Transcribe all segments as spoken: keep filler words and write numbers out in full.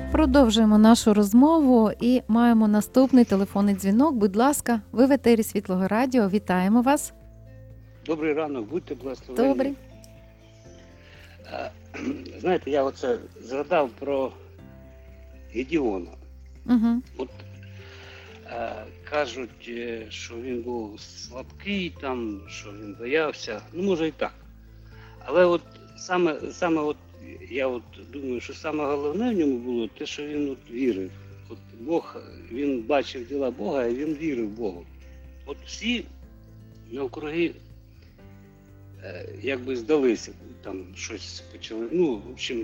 Продовжуємо нашу розмову і маємо наступний телефонний дзвінок. Будь ласка, ви в етері Світлого Радіо. Вітаємо вас. Добрий ранок, будьте благословені. Добрий. А, Знаєте, я оце згадав про Гедеона. Угу. От а, кажуть, що він був слабкий, там, що він боявся. Ну, може і так. Але от саме, саме от я от думаю, що саме головне в ньому було те, що він от вірив. От Бог, він бачив діла Бога, і він вірив Богу. От всі навкруги е, якби здалися, там щось почали. Ну, в общем,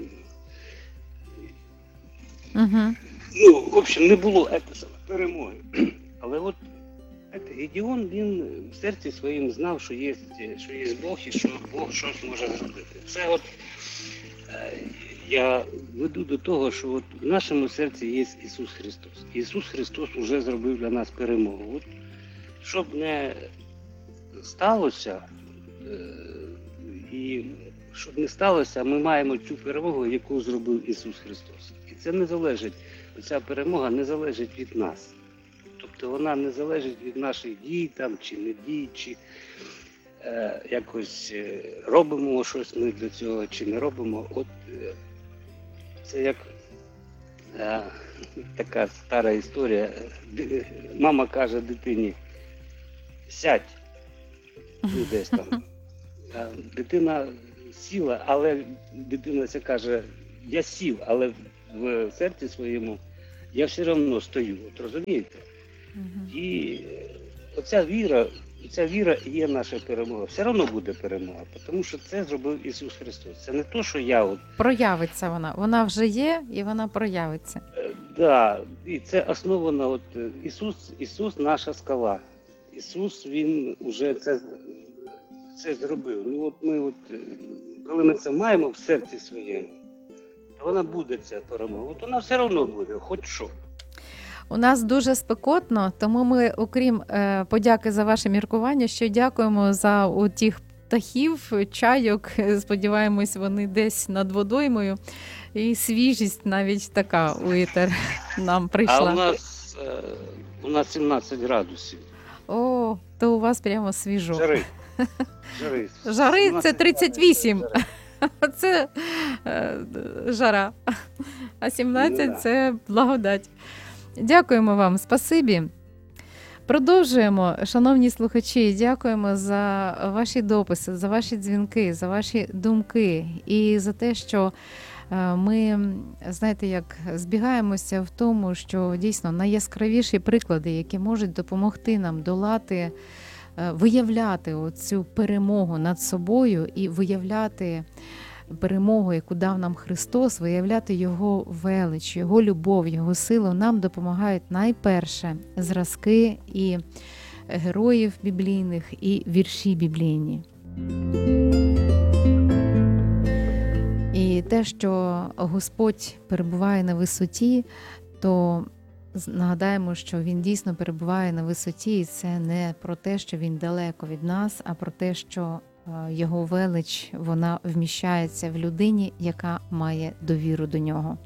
Угу. ну, в общем, не було ете саме перемоги. Але от ете, Гедеон, він в серці своїм знав, що є, що є Бог і що Бог щось може зробити. Це от е, я веду до того, що от в нашому серці є Ісус Христос. Ісус Христос вже зробив для нас перемогу. От, щоб не сталося, е, і щоб не сталося, ми маємо цю перемогу, яку зробив Ісус Христос. І це не залежить, ця перемога не залежить від нас. Тобто вона не залежить від наших дій там, чи не дій, чи е, якось е, робимо щось ми для цього, чи не робимо. От е, це як е, така стара історія. Д- Мама каже дитині: сядь, ну, десь там. А дитина сіла, але дитина ця каже: я сів, але в серці своєму я все одно стою. От розумієте? Угу. І оця віра, ця віра і є наша перемога. Все одно буде перемога, тому що це зробив Ісус Христос. Це не то, що я от. Проявиться вона. Вона вже є і вона проявиться. Е, да, і це основано, от е, Ісус, Ісус наша скала. Ісус, Він вже це, це зробив. Ну от ми, от, е, коли ми це маємо в серці своєму, то вона буде, ця перемога. От вона все одно буде, хоч що. У нас дуже спекотно, тому ми, окрім е, подяки за ваше міркування, ще дякуємо за у тих птахів, чайок. Сподіваємось, вони десь над водоймою. І свіжість навіть така у етер нам прийшла. А у нас, е, у нас сімнадцять градусів. О, то у вас прямо свіжо. Жари. Жари. Жари – це сімнадцять тридцять вісім. градусів Це е, жара. А сімнадцять Ну, да. це благодать. Дякуємо вам, спасибі. Продовжуємо, шановні слухачі, дякуємо за ваші дописи, за ваші дзвінки, за ваші думки і за те, що е, ми, знаєте, як збігаємося в тому, що дійсно найяскравіші приклади, які можуть допомогти нам долати, е, виявляти оцю перемогу над собою і виявляти перемогу, яку дав нам Христос, виявляти Його велич, Його любов, Його силу, нам допомагають найперше зразки і героїв біблійних, і вірші біблійні. І те, що Господь перебуває на висоті, то нагадаємо, що Він дійсно перебуває на висоті, і це не про те, що Він далеко від нас, а про те, що Його велич, вона вміщається в людині, яка має довіру до Нього.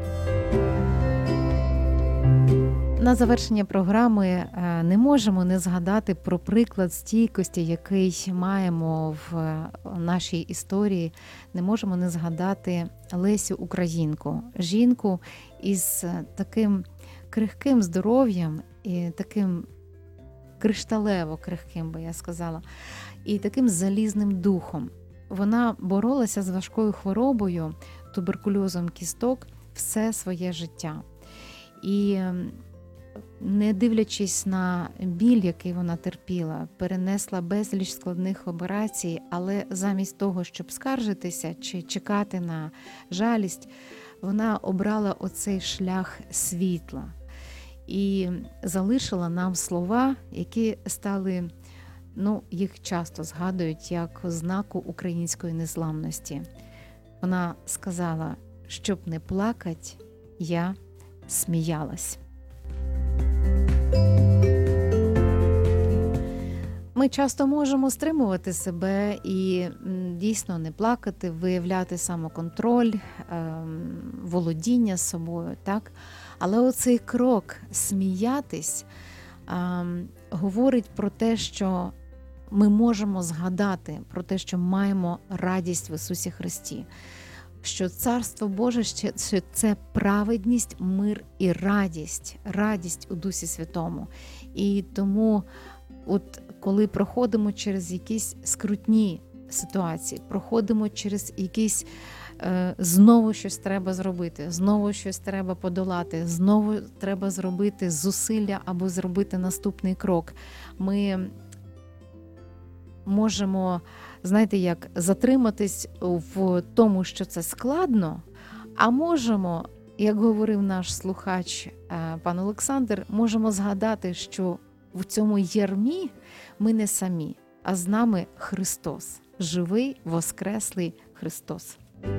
На завершення програми не можемо не згадати про приклад стійкості, який маємо в нашій історії. Не можемо не згадати Лесю Українку, жінку із таким крихким здоров'ям і таким кришталево крихким, би я сказала, і таким залізним духом. Вона боролася з важкою хворобою, туберкульозом кісток, все своє життя. І не дивлячись на біль, який вона терпіла, перенесла безліч складних операцій, але замість того, щоб скаржитися чи чекати на жалість, вона обрала оцей шлях світла і залишила нам слова, які стали, ну, їх часто згадують як ознаку української незламності. Вона сказала: щоб не плакать, я сміялась. Ми часто можемо стримувати себе і м, дійсно не плакати, виявляти самоконтроль, ем, володіння собою, так? Але оцей крок сміятись ем, говорить про те, що ми можемо згадати про те, що маємо радість в Ісусі Христі, що Царство Боже ще що це праведність, мир і радість, радість у Дусі Святому. І тому от коли проходимо через якісь скрутні ситуації, проходимо через якісь е, знову щось треба зробити, знову щось треба подолати, знову треба зробити зусилля або зробити наступний крок. Ми можемо, знаєте, як затриматись в тому, що це складно, а можемо, як говорив наш слухач пан Олександр, можемо згадати, що в цьому ярмі ми не самі, а з нами Христос, живий, воскреслий Христос.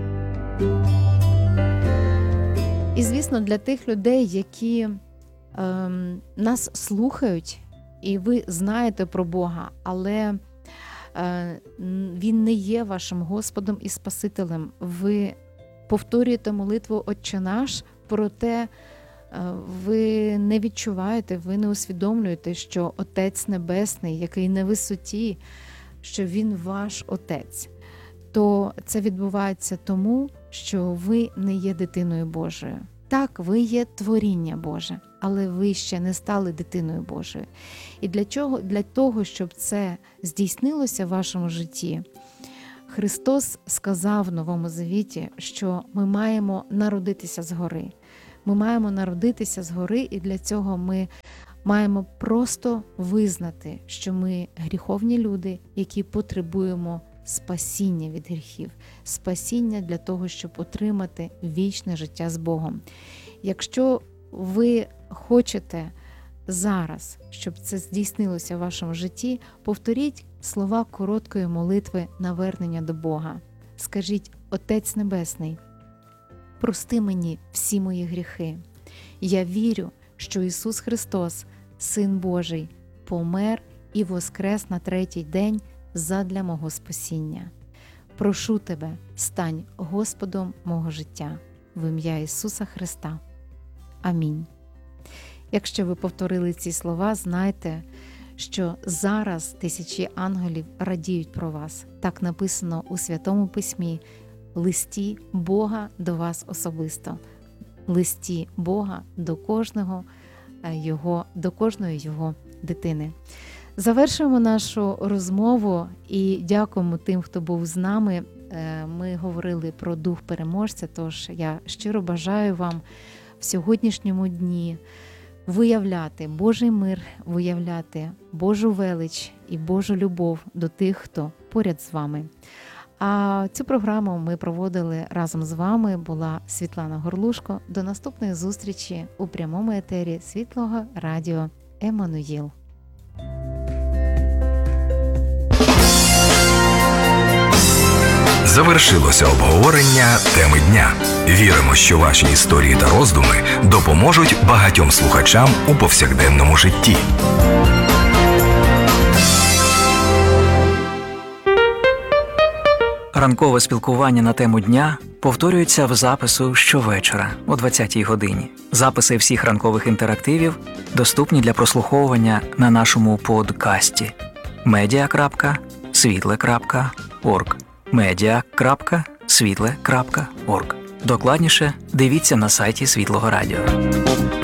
І, звісно, для тих людей, які ем, нас слухають, і ви знаєте про Бога, але е, Він не є вашим Господом і Спасителем. Ви повторюєте молитву «Отче наш», проте ви не відчуваєте, ви не усвідомлюєте, що Отець Небесний, який на висоті, що Він ваш Отець, то це відбувається тому, що ви не є дитиною Божою. Так, ви є творіння Боже, але ви ще не стали дитиною Божою. І для чого? Для того, щоб це здійснилося в вашому житті, Христос сказав в Новому Завіті, що ми маємо народитися згори. Ми маємо народитися згори, і для цього ми маємо просто визнати, що ми гріховні люди, які потребуємо спасіння від гріхів, спасіння для того, щоб отримати вічне життя з Богом. Якщо ви хочете зараз, щоб це здійснилося в вашому житті, повторіть слова короткої молитви навернення до Бога. Скажіть: «Отець Небесний, прости мені всі мої гріхи. Я вірю, що Ісус Христос, Син Божий, помер і воскрес на третій день задля мого спасіння. Прошу Тебе, стань Господом мого життя. В ім'я Ісуса Христа. Амінь». Якщо ви повторили ці слова, знайте, що зараз тисячі ангелів радіють про вас. Так написано у Святому Письмі, листі Бога до вас особисто, листі Бога до кожного його, до кожної його дитини. Завершуємо нашу розмову і дякуємо тим, хто був з нами. Ми говорили про дух переможця, тож я щиро бажаю вам в сьогоднішньому дні виявляти Божий мир, виявляти Божу велич і Божу любов до тих, хто поряд з вами. А цю програму ми проводили разом з вами, була Світлана Горлушко. До наступної зустрічі у прямому етері Світлого радіо Еммануїл. Завершилося обговорення теми дня. Віримо, що ваші історії та роздуми допоможуть багатьом слухачам у повсякденному житті. Ранкове спілкування на тему дня повторюється в запису щовечора о двадцятій годині. Записи всіх ранкових інтерактивів доступні для прослуховування на нашому подкасті медіа крапка світле крапка орг. медіа крапка світле крапка орг. Докладніше дивіться на сайті Світлого Радіо.